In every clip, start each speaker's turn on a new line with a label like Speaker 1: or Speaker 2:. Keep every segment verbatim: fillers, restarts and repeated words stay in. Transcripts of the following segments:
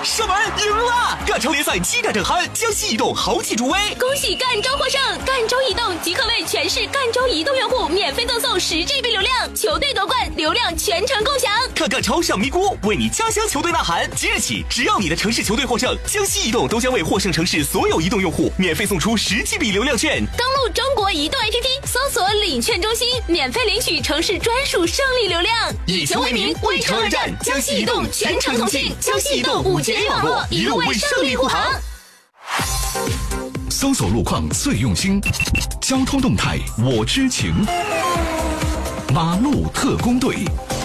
Speaker 1: 射门赢了！赣州联赛激战正酣，江西移动豪气助威，
Speaker 2: 恭喜赣州获胜！赣州移动即刻为全市赣州移动用户免费赠送十 G B 流量，球队夺冠，流量全程共享。
Speaker 1: 看赣超上咪咕，为你家乡球队呐喊！即日起，只要你的城市球队获胜，江西移动都将为获胜城市所有移动用户免费送出十 G B 流量券。
Speaker 2: 登录中国移动 A P P， 搜索领券中心，免费领取城市专属胜利流量。
Speaker 1: 以球为名，为城而战，江西移动全程同庆，江西移动五 G A 网络一路为胜利护航。
Speaker 3: 搜索路况最用心，交通动态我知情。马路特工队。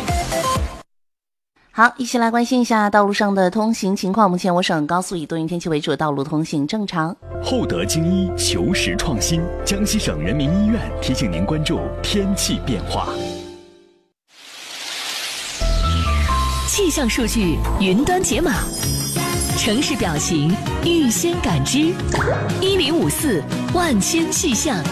Speaker 4: 好，一起来关心一下道路上的通行情况。目前我省高速以多云天气为主，道路通行正常。
Speaker 5: 厚德精医求实创新，江西省人民医院提醒您关注天气变化。
Speaker 6: 气象数据云端解码，城市表情预先感知，一零五四万千气象。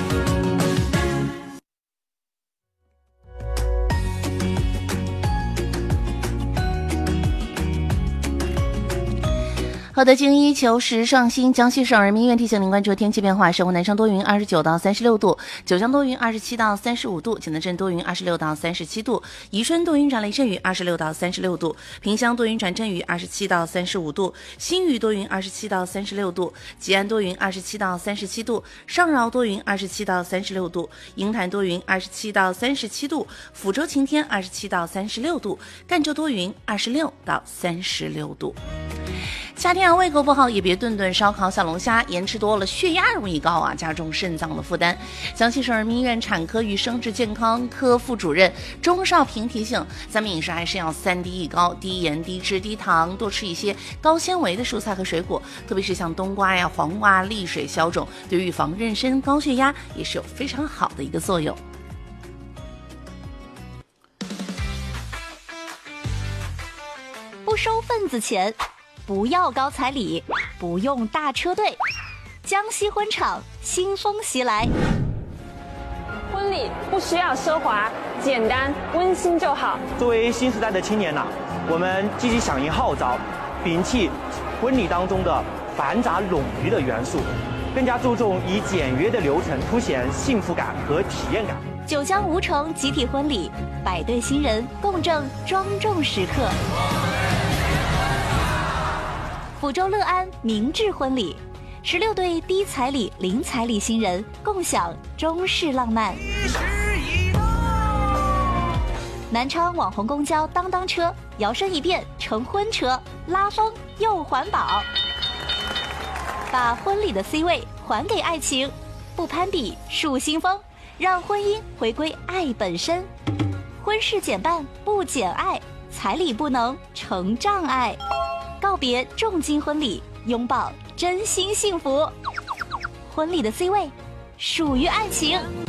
Speaker 4: 厚德精医求实创新，江西省人民医院提醒您关注天气变化。省会南昌多云，二十九到三十六度；九江多云，二十七到三十五度；景德镇多云，二十六到三十七度；宜春多云转雷阵雨，二十六到三十六度；萍乡多云转阵雨，二十七到三十五度；新余多云，二十七到三十六度；吉安多云，二十七到三十七度；上饶多云，二十七到三十六度；鹰潭多云，二十七到三十七度；抚州晴天，二十七到三十六度；赣州多云，二十六到三十六度。夏天啊，胃口不好也别顿顿烧烤小龙虾，盐吃多了血压容易高啊，加重肾脏的负担。江西省人民医院产科与生殖健康科副主任钟少平提醒，咱们饮食还是要三低一高，低盐、低脂、低糖，多吃一些高纤维的蔬菜和水果，特别是像冬瓜呀、黄瓜、利水消肿，对预防妊娠高血压也是有非常好的一个作用。
Speaker 7: 不收份子钱，不要高彩礼，不用大车队，江西婚场新风袭来。
Speaker 8: 婚礼不需要奢华，简单温馨就好。
Speaker 9: 作为新时代的青年呐、啊，我们积极响应号召，摒弃婚礼当中的繁杂冗余的元素，更加注重以简约的流程凸显幸福感和体验感。
Speaker 7: 九江吴城集体婚礼，百对新人共振庄重时刻。抚州乐安明志婚礼，十六对低彩礼、零彩礼新人共享中式浪漫。南昌网红公交当当车摇身一变成婚车，拉风又环保，把婚礼的 C 位还给爱情，不攀比树新风，让婚姻回归爱本身。婚事减半不减爱，彩礼不能成障碍。告别重金婚礼，拥抱真心幸福。婚礼的 C 位属于爱情。